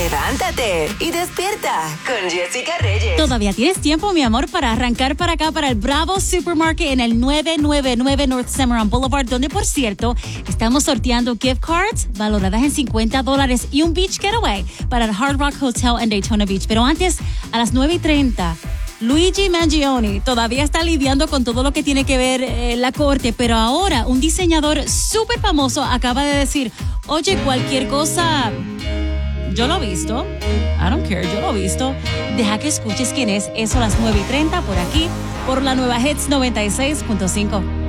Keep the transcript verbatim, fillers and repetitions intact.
Levántate y despierta con Jessica Reyes. Todavía tienes tiempo, mi amor, para arrancar para acá, para el Bravo Supermarket en el novecientos noventa y nueve North Cimarron Boulevard, donde, por cierto, estamos sorteando gift cards valoradas en cincuenta dólares y un beach getaway para el Hard Rock Hotel en Daytona Beach. Pero antes, a las nueve y treinta, Luigi Mangione todavía está lidiando con todo lo que tiene que ver eh, la corte, pero ahora un diseñador súper famoso acaba de decir, oye, cualquier cosa, yo lo he visto, I don't care, yo lo he visto. Deja que escuches quién es, eso a las nueve y treinta por aquí, por la nueva Hits noventa y seis punto cinco.